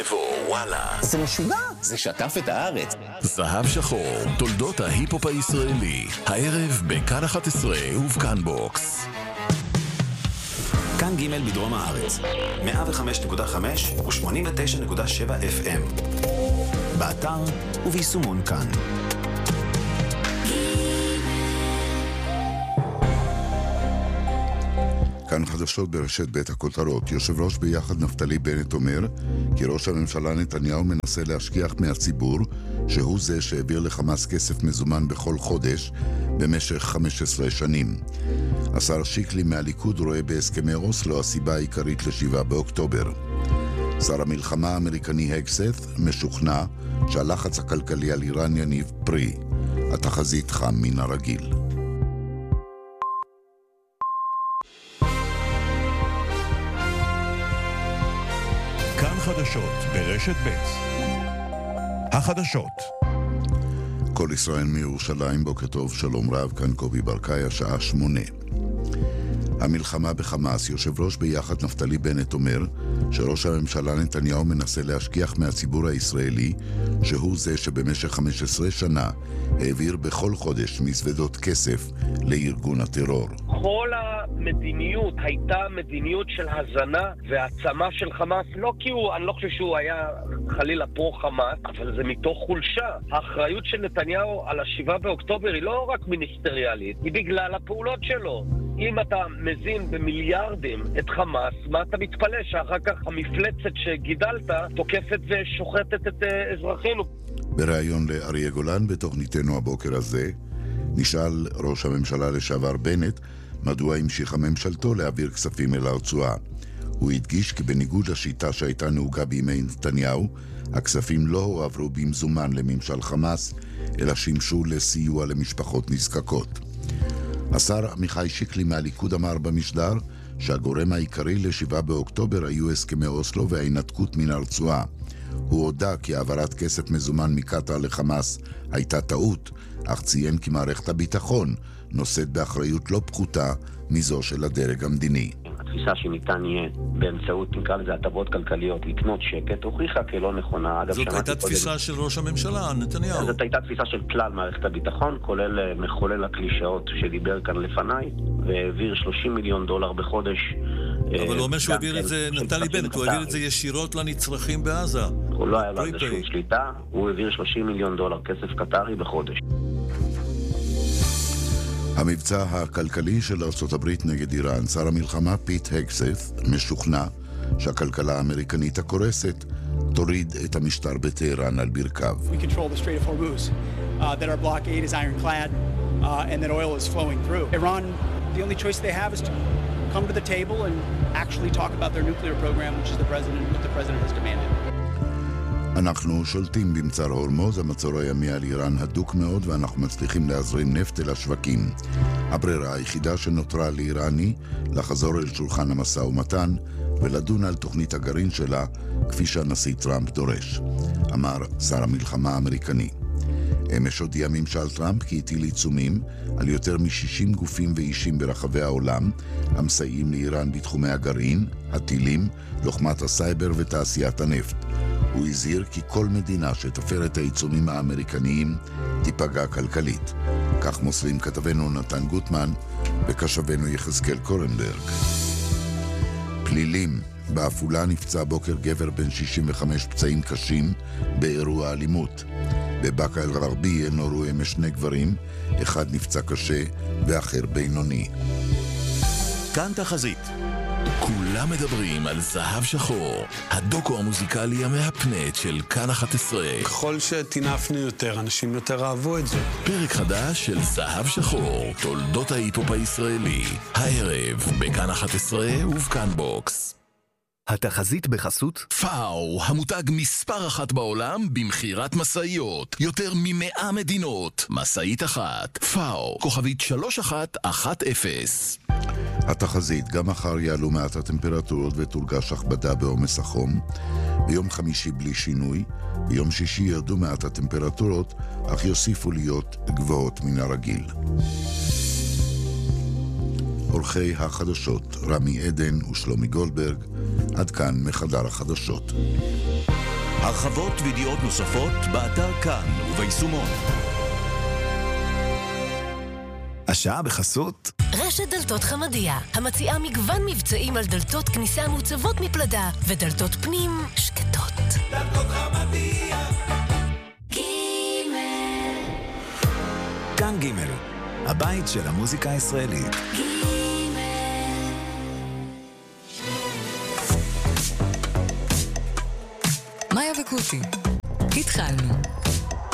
וואלה, זה משוגע, זה שטף את הארץ. זהב שחור, תולדות ההיפ-הופ הישראלי, הערב בכאן 11 ובכאן בוקס. כאן ג' בדרום הארץ, 105.5 ו-89.7 FM. באתר וביישומון כאן. כאן חדשות ברשת בית הכותרות. יושב ראש ביחד נפתלי בנט אומר כי ראש הממשלה נתניהו מנסה להשכיח מהציבור שהוא זה שהעביר לחמאס כסף מזומן בכל חודש במשך 15 שנים. השר שיקלי מהליכוד רואה בהסכמי אוסלו הסיבה העיקרית ל7 באוקטובר. שר המלחמה האמריקני הגסת משוכנע שהלחץ הכלכלי על איראן יניב פרי. התחזית חם מן הרגיל. כאן חדשות ברשת ב'. החדשות. כל ישראל מירושלים, בוקר טוב, שלום רב, כאן קובי ברקאי, השעה 8. המלחמה בחמאס. יושב ראש ביחד נפתלי בנט אומר שראש הממשלה נתניהו מנסה להשכיח מהציבור הישראלי שהוא זה שבמשך 15 שנה העביר בכל חודש מזוודות כסף לארגון הטרור. כל המדיניות הייתה מדיניות של הזנה והעצמה של חמאס, לא כי אני לא חושב שהוא היה חלילה פרו חמאס, אבל זה מתוך חולשה. האחריות של נתניהו על 7 באוקטובר היא לא רק מיניסטריאלית, היא בגלל הפעולות שלו. אם אתה מזין במיליארדים את חמאס, מה אתה מתפלא שאחר כך המפלצת שגידלת תוקפת ושוחטת את אזרחינו? בריאיון לאריה גולן בתוכניתנו הבוקר הזה נשאל ראש הממשלה לשעבר בנט מדוע המשיכה ממשלתו להעביר כספים אל הרצועה. הוא הדגיש כי בניגוד לשיטה שהייתה נהוגה בימי נתניהו, הכספים לא הועברו במזומן לממשל חמאס, אלא שימשו לסיוע למשפחות נזקקות. השר עמיחי שיקלי מהליכוד אמר במשדר שהגורם העיקרי ל7 באוקטובר היו הסכמי אוסלו וההינתקות מן הרצועה. הוא הודע כי העברת כסף מזומן מקטר לחמאס הייתה טעות, אך ציין כי מערכת הביטחון נושאת באחריות לא פחותה מזו של הדרג המדיני. התפיסה שניתן יהיה באמצעות, נקרא לזה, הטבות כלכליות, לקנות שקט, הוכיחה כלא נכונה. זאת הייתה תפיסה של ראש הממשלה, נתניהו. זאת הייתה תפיסה של כלל מערכת הביטחון, כולל מחולל הקלישאות שדיבר כאן לפניי, והעביר $30 מיליון בחודש. אבל הוא אומר שהוא העביר את זה, נפתלי בנט, הוא העביר את זה ישירות לנצרכים בעזה. הוא לא היה לו שום שליטה, הוא העביר $30 מיליון כסף קטרי בחודש. המבצע הכלכלי של ארצות הברית נגד איראן. שר המלחמה פיט הגסת משוכנע שהכלכלה האמריקנית הקורסת תוריד את המשטר בטהרן על ברכיו. We control the Strait of Hormuz, that our blockade is ironclad, and that oil is flowing through. Iran, the only choice they have is to come to the table and actually talk about their nuclear program, which is what the president has demanded. אנחנו שולטים במצר הורמוז, המצור הימי על איראן הדוק מאוד ואנחנו מצליחים להזרים נפט אל השווקים. הברירה היחידה שנותרה לאיראני לחזור אל שולחן המשא ומתן ולדון על תוכנית הגרעין שלה כפי שהנשיא טראמפ דורש, אמר שר המלחמה האמריקני. אמש הודיע ממשל טראמפ כי הטיל עיצומים על יותר מ-60 גופים ואישים ברחבי העולם המסייעים לאיראן בתחומי הגרעין, הטילים, לוחמת הסייבר ותעשיית הנפט. הוא הזהיר כי כל מדינה שתפר את העיצומים האמריקניים תיפגע כלכלית. כך מוסרים כתבנו נתן גוטמן וכשבנו יחזקאל קורנברג. פלילים. בעפולה נפצע בוקר גבר בן 65 פצעים קשים באירוע אלימות. בבאקה אל-גרבייה נורו אמש 2 גברים, אחד נפצע קשה ואחר בינוני. כאן תחזית. כולם מדברים על זהב שחור, הדוקו המוזיקלי המהפנט של כאן 11. ככל שתינפנו יותר, אנשים יותר אהבו את זה. פרק חדש של זהב שחור, תולדות ההיפ-הופ הישראלי, הערב בכאן 11 ובכאן בוקס. התחזית בחסות פאו, המותג מספר 1 בעולם במחירת מסעיות, יותר מ100 מדינות, מסעית אחת. פאו, כוכבית 3110. התחזית, גם מחר יעלו מעט הטמפרטורות ותורגש הכבדה בעומס החום. ביום חמישי בלי שינוי, ביום שישי ירדו מעט הטמפרטורות, אך יוסיפו להיות גבוהות מן הרגיל. עורכי החדשות רמי עדן ושלומי גולדברג. עד כאן מחדר החדשות. הרחבות וידיעות נוספות באתר כאן וביישומון. השעה בחסות רשת דלתות חמדיה, המציעה מגוון מבצעים על דלתות כניסה מוצבות מפלדה ודלתות פנים שקטות. דלתות חמדיה. כאן ג' הבית של המוזיקה הישראלית. מאיה וקוטי, התחלנו.